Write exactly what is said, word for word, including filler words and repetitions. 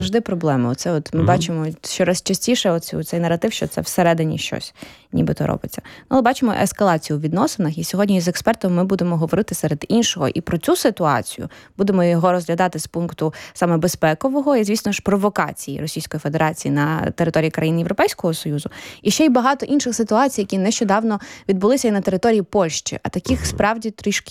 завжди проблема. Оце от ми mm-hmm. бачимо щораз частіше оцю, цей наратив, що це всередині щось нібито робиться. Ну, але бачимо ескалацію у відносинах, і сьогодні з експертом ми будемо говорити серед іншого і про цю ситуацію. Будемо його розглядати з пункту саме безпекового і, звісно ж, провокації Російської Федерації на території країн Європейського Союзу. І ще й багато інших ситуацій, які нещодавно відбулися і на території Польщі. А таких справді трішки